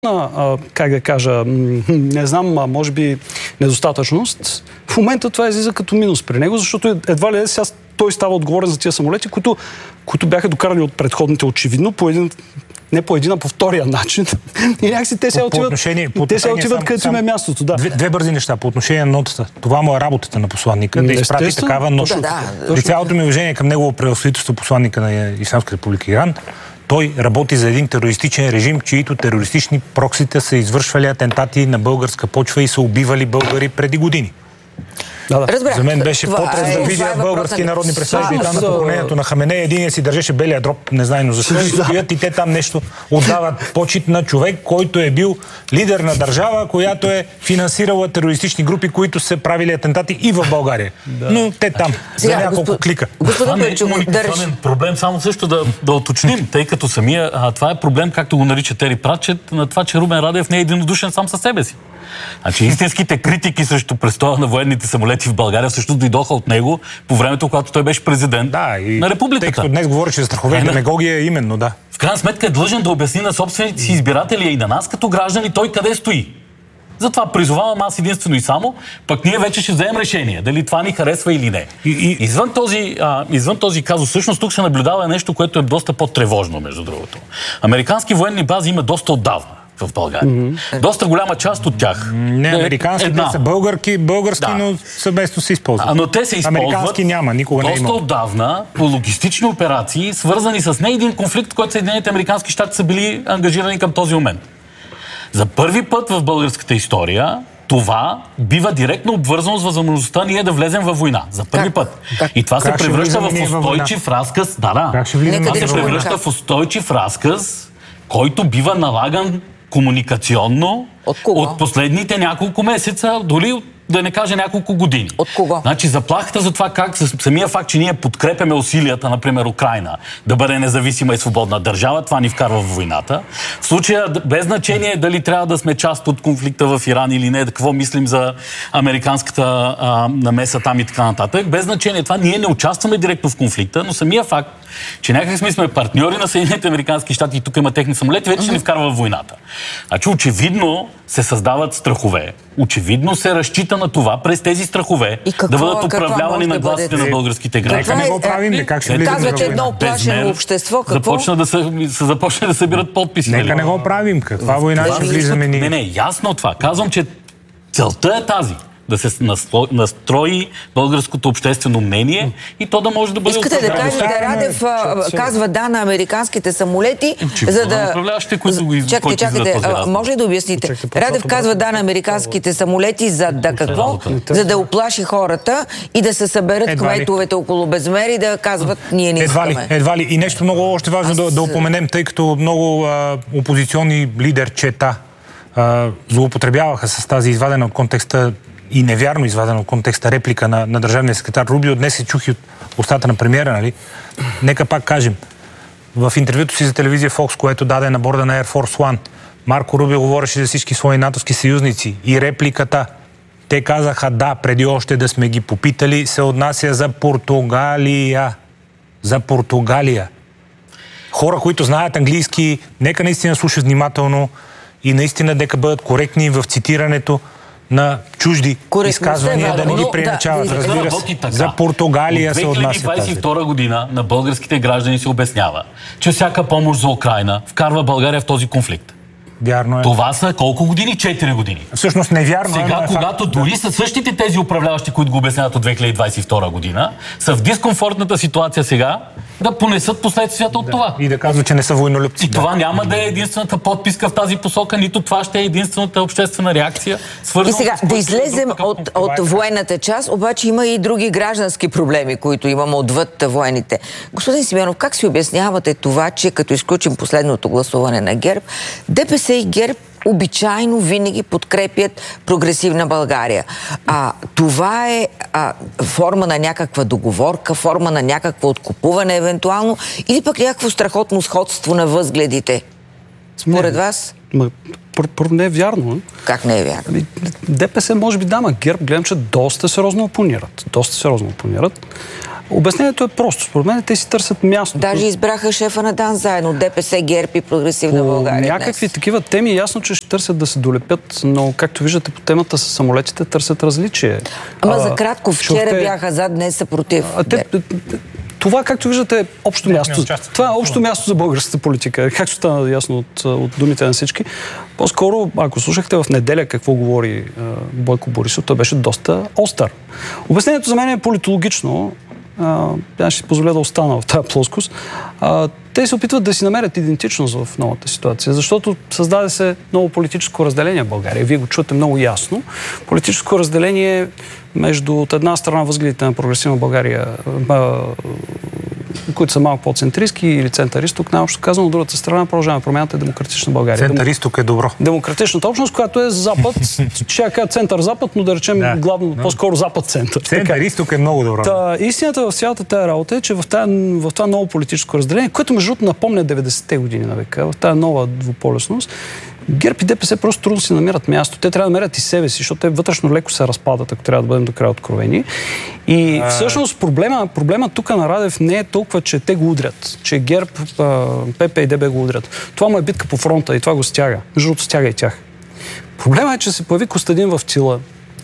как да кажа, не знам, може би недостатъчност, в момента това излиза като минус при него, защото едва ли сега той става отговорен за тия самолети, които бяха докарани от предходните очевидно, не по един, а по втория начин. И някакси те се отиват където им е мястото. Да. Две бързи неща по отношение на нотата. Това му е работата на посланника, да изпрати такава нота. При цялото ми уважение към негово превъзходителство, посланника на Ислямска република Иран, той работи за един терористичен режим, чието терористични проксита са извършвали атентати на българска почва и са убивали българи преди години. За мен беше потрес да видя български народни представители там на поклонението на Хаменей. Единият си държеше белия дроб, незнайно защо, и стоят и те там нещо отдават почит на човек, който е бил лидер на държава, която е финансирала терористични групи, които са правили атентати и в България. Но те там, за няколко клика. Това не е комуникационен проблем, само също да уточним, тъй като това е проблем, както го нарича Тери Пратчет, на това, че Румен Радев не е единодушен сам със себе си. Значи истинските критики срещу престоя на военните самолети в България всъщност дойдоха от него по времето, когато той беше президент на републиката. Тъй като днес говореше за страхове и демагогия, именно, да. В крайна сметка е длъжен да обясни на собствените си избиратели и на нас като граждани той къде стои. Затова призовавам аз единствено и само, пък ние вече ще вземем решение, дали това ни харесва или не. Извън този казус, всъщност тук се наблюдава нещо, което е доста по-тревожно, между другото. Американски военни бази има доста отдавна в България. Доста голяма част от тях. Не, американски, те са български, но съвместно се използват. Но те се използват американски няма, никога не има. Доста отдавна по логистични операции, свързани с не един конфликт, който Съединените американски щати са били ангажирани към този момент. За първи път в българската история това бива директно обвързано с възможността ние да влезем във война. За първи път. И това се превръща в устойчив разказ. Това се превръща в устойчив разказ, който бива налаган комуникационно от последните няколко месеца, дори да не кажа няколко години. От кого? Значи заплахата за това как самия факт, че ние подкрепяме усилията, например, Украйна да бъде независима и свободна държава, това ни вкарва в войната. В случая, без значение дали трябва да сме част от конфликта в Иран или не, какво мислим за американската намеса там и така нататък, без значение това, ние не участваме директно в конфликта, но самия факт, че някак сме партньори на Съединените американски щати и тук има техни самолети, вече ще ни вкарва в войната. Значи очевидно се създават страхове. Очевидно се разчита на това през тези страхове да бъдат управлявани на гласите на българските граждани. Нека не го правим, как ще влизаме казвате едно оплашено общество, какво? Започне да събират подписи. Нека не го правим, каква война ще влизаме ние? Не, ясно това. Казвам, че целта е тази. Да се настрои българското обществено мнение и то да може да бъде... Искате да кажете, Радев казва да на американските самолети, за да... Чакайте, може ли да обясните? Радев казва да на американските самолети, за да какво? За да уплаши хората и да се съберат кметовете около Безмер и да казват ние не искаме. Едва ли. И нещо много още важно да упоменем, тъй като много опозиционни лидерчета злоупотребяваха с тази извадена от контекста и невярно извадена от контекста реплика на държавния секретар Рубио. Днес се чух и от устата на премиера, нали? Нека пак кажем. В интервюто си за телевизия Fox, което даде на борда на Air Force One, Марко Рубио говореше за всички свои натовски съюзници и репликата. Те казаха да, преди още да сме ги попитали, се отнася за Португалия. За Португалия. Хора, които знаят английски, нека наистина слушат внимателно и наистина нека бъдат коректни в цитирането на чужди изказвания, да не ги преиначават. Разбира се, за Португалия се отнася тази. 2022 година на българските граждани се обяснява, че всяка помощ за Украйна вкарва България в този конфликт. Вярно е. Това са колко години? 4 години. Всъщност невярно. Сега, когато дори са същите тези управляващи, които го обясняват от 2022 година, са в дискомфортната ситуация сега да понесат последствията от това. И да казват, че не са войнолюбци. И това няма да е единствената подписка в тази посока, нито това ще е единствената обществена реакция. И сега, да излезем от военната част, обаче има и други граждански проблеми, които имаме отвъд военните. Господин Симеонов, как си обяснявате това, че като изключим последното гласуване на ГЕРБ, ДПС и ГЕРБ обичайно винаги подкрепят прогресивна България? Това е форма на някаква договорка, форма на някакво откупуване евентуално или пък някакво страхотно сходство на възгледите? Според вас? Не е вярно. Как не е вярно? ДПС може би да, но ГЕРБ гледам, че доста сериозно опонират. Обяснението е просто. Според мен те си търсят място. Даже избраха шефа на ДАН заедно, ДПС, ГЕРБ и Прогресивна България. Някакви такива теми ясно, че ще търсят да се долепят, но както виждате по темата с самолетите търсят различие. Ама за кратко, вчера бяха за, днес са против. Това, както виждате, е общо място. Това е общо място за българската политика, както стана ясно от думите на всички. По-скоро, ако слушахте в неделя какво говори Бойко Борисов, той беше доста остър. Обяснението за мен е политологично. Аз ще си позволя да остана в тази плоскост. Те се опитват да си намерят идентичност в новата ситуация, защото създаде се ново политическо разделение в България. Вие го чуете много ясно. Политическо разделение между от една страна възгледите на Прогресивна България, които са малко по-центристки или център-изток, най-общо казано, от другата страна Продължаваме промяната е Демократична България. Център-изток е добро. Демократичната общност, която е Запад, ще кажа център-запад, но да речем главно, по-скоро Запад-център. Център-изток е много добро. Истината в цялата тази работа е, че в това ново политическо разделение, което между другото напомня 90-те години на века, в тази нова двуполюсност, ГЕРБ и ДПС просто трудно си намират място. Те трябва да намерят и себе си, защото те вътрешно леко се разпадат, ако трябва да бъдем до края откровени. И всъщност проблема тук на Радев не е толкова, че те го удрят, че ГЕРБ, ПП и ДБ го удрят. Това му е битка по фронта и това го стяга. Между другото стяга и тях. Проблема е, че се появи Костадин в Цила.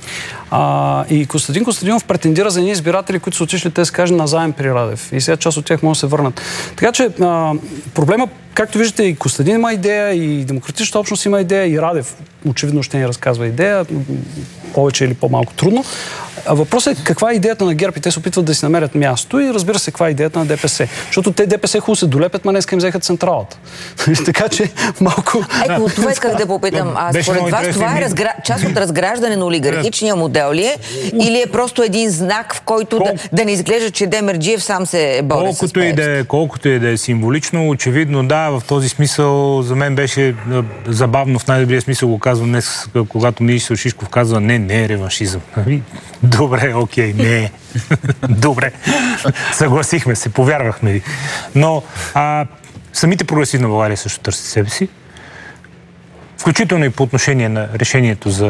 И Костадин Костадинов претендира за едни избиратели, които са отишли, те се каже, на заем при Радев. И сега част от тях могат да се върнат. Така че проблема, както виждате, и Костадин има идея, и Демократичната общност има идея, и Радев очевидно ще ни разказва идея, повече или по-малко трудно. Въпросът е каква е идеята на ГЕРБ и те се опитват да си намерят място и разбира се каква е идеята на ДПС. Защото те ДПС хубаво се долепят, ма днеска им взеха централата. Така че малко... Ето, това исках да попитам. Според вас това е част от разграждане на олигархичния модел ли е? Или е просто един знак, в който да не изглежда, че Демерджиев сам се бори с Пеевски? Колкото и да е символично, очевидно да, в този смисъл за мен беше забавно, в най-добрия смисъл го казвам днес, когато министър Шишков казва не е реваншизъм. Добре, окей, не е. Добре. Съгласихме се, повярвахме ви. Но самите Прогресивна България също търсят себе си. Включително и по отношение на решението за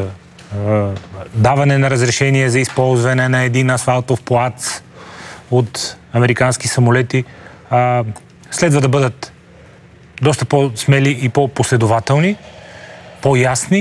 даване на разрешение за използване на един асфалтов плац от американски самолети. Следва да бъдат доста по-смели и по-последователни, по-ясни,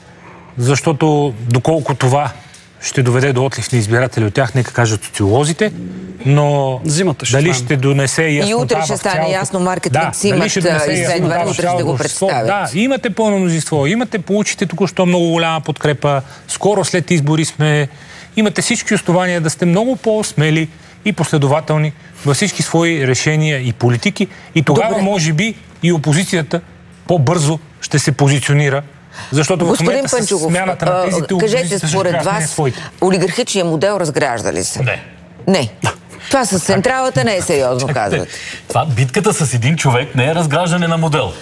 защото доколко това ще доведе до отлив на избиратели от тях, нека кажат социолозите, но дали ще донесе яснота и утре ще стане ясно, маркетинг си имат изследване, утре ще го представят. Да, имате пълно мнозинство, получите току-що много голяма подкрепа, скоро след избори сме, имате всички основания да сте много по-смели и последователни във всички свои решения и политики и тогава може би и опозицията по-бързо ще се позиционира. Защото в момента с смяната на тези кажете, според вас, олигархичният модел разгражда ли се? Не. Това с централата не е сериозно, казват. Това битката с един човек не е разграждане на модел.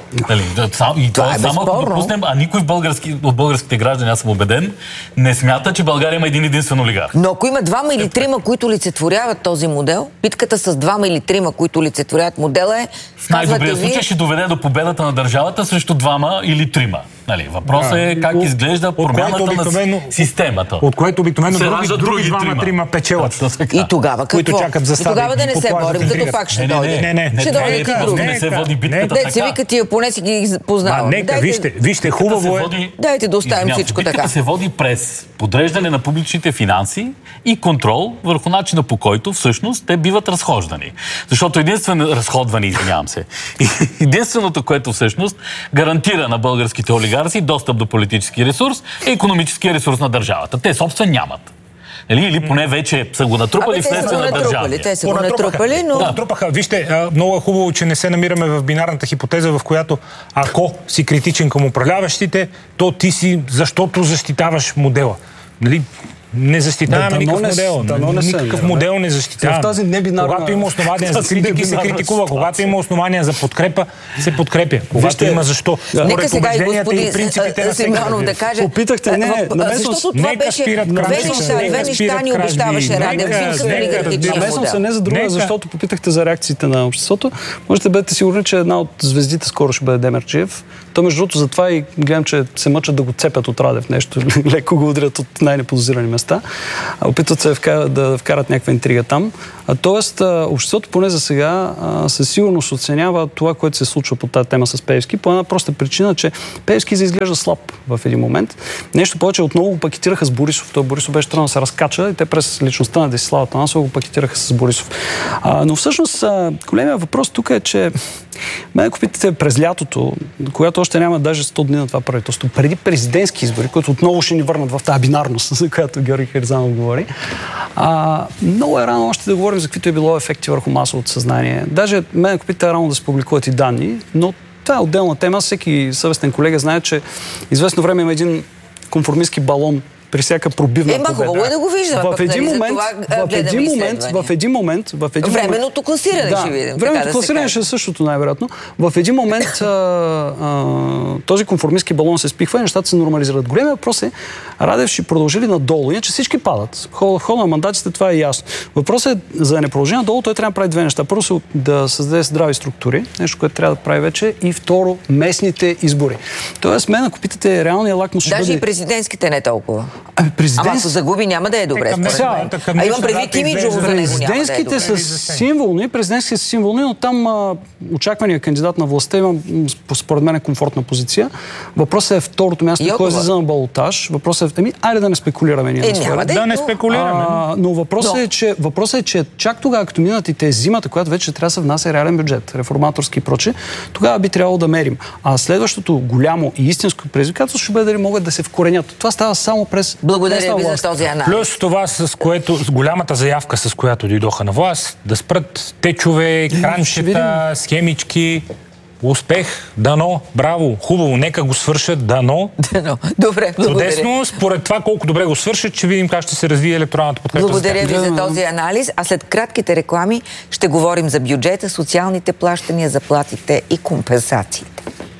И това само ако допуснем, а никой от българските граждани, аз съм убеден, не смята, че България има един единствен олигарх. Но ако има двама или трима, които олицетворяват този модел, битката с двама или трима, които олицетворяват модела е... В най-добрия случай ще доведе до победата на държавата срещу двама или трима. Въпросът е как изглежда промяната на системата. От което обикновено други двама-трима печелят. И тогава какво? Които чакат за стадия. И тогава да не се борим, като пак ще дойде. Ще дойде и други. Не се води битката така. Се вика, тия поне си ги познавам. Нека, вижте, хубаво е. Дайте да оставим всичко така. Битката се води през подреждане на публичните финанси и контрол върху начина, по който всъщност те биват разхождани. Защото единственото, което всъщност гарантира на българските олигарси достъп до политически ресурс е икономическия ресурс на държавата. Те собствен нямат. Или поне вече са го натрупали вследствие на държавния. Те са го натрупали, но... Натрупаха. Вижте, много е хубаво, че не се намираме в бинарната хипотеза, в която ако си критичен към управляващите, то ти си, защото защитаваш модела. Не защитаваме никакъв модел. Никакъв модел не защитаваме. Когато има основания за критики, се критикува. Когато има основания за подкрепа, се подкрепя. Когато има защо. Нека сега и господин Симеонов да каже... Попитахте, защото това беше две неща ни обещаваше Радев. Намесвам се не за друга, защото попитахте за реакциите на обществото. Можете да бъдете сигурни, че една от звездите скоро ще бъде Демерджиев. То между другото затова и гледам, че се мъчат да го цепят от Радев нещо. Леко го удрят от най-неподозирани места. места. Опитват се да вкарат някаква интрига там. Тоест, обществото поне за сега със сигурност оценява това, което се случва по тази тема с Пеевски, по една проста причина, че Пеевски изглежда слаб в един момент. Нещо повече, отново го пакетираха с Борисов. Той Борисов беше тръгнал да се разкача и те през личността на Десислава Атанасова го пакетираха с Борисов. Но всъщност големия въпрос тук е, че мен ако питате през лятото, когато още няма даже 100 дни на това правителство, преди президентски избори, които отново ще ни върнат в тази бинарност, за която Георги Харизанов говори, много е рано още да говорим за каквито е било ефекти върху масовото съзнание. Даже мен ако питате рано да се публикуват и данни, но това е отделна тема. Всеки съвестен колега знае, че известно време има един конформистски балон при всяка пробивна победа. Хубаво е да го виждаме. В един момент... Временното класиране ще видим. Временното класиране ще е същото най-вероятно. В един момент този конформистски балон се спихва и нещата се нормализират. Големият въпрос е, Радев ще продължи ли надолу, иначе всички падат. Хода на мандатите това е ясно. Въпросът е, за да не продължи надолу, той трябва да прави две неща. Първо да създаде здрави структури, нещо, което трябва да прави вече, и второ, местните избори. Тоест, мен, ако питате, реалният лакмус ще бъде... Даже и президентските не толкова. Ама ако загуби, няма да е добре. Имам предвид имиджово за него. Президентските са символни, но там очакваният кандидат на властта има, според мен, комфортна позиция. Въпросът е второто място, кой излиза на балотаж. Въпросът е, айде да не спекулираме ние. Да не спекулираме. Но въпросът е, че чак тогава, като минат и те зимата, която вече трябва да се внася реален бюджет, реформаторски и прочее, тогава би трябвало да мерим. А следващото голямо и истинско предизвикателство ще бъде дали могат да се вкоренят. Това става само през... Благодаря ви за този анализ. Плюс това, с голямата заявка, с която дойдоха на власт, да спрат течове, кранчета, схемички. Успех, дано, браво, хубаво, нека го свършат, дано. Добре, благодаря. Чудесно, според това колко добре го свършат, ще видим как ще се развие електронната подкрепа. Благодаря ви за този анализ, а след кратките реклами ще говорим за бюджета, социалните плащания, заплатите и компенсациите.